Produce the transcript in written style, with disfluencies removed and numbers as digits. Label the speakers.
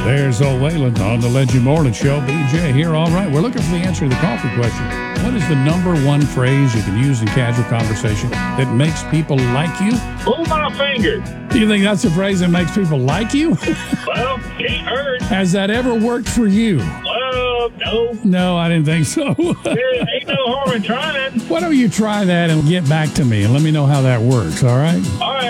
Speaker 1: There's old Waylon on the Legend Morning Show. BJ here. All right, we're looking for the answer to the coffee question. What is the number one phrase you can use in casual conversation that makes people like you?
Speaker 2: Pull my finger.
Speaker 1: Do you think that's a phrase that makes people like you?
Speaker 2: Well, can't hurt.
Speaker 1: Has that ever worked for you?
Speaker 2: No.
Speaker 1: No, I didn't think so.
Speaker 2: Ain't no harm in trying.
Speaker 1: Why don't you try that and get back to me and let me know how that works, all right?
Speaker 2: All right.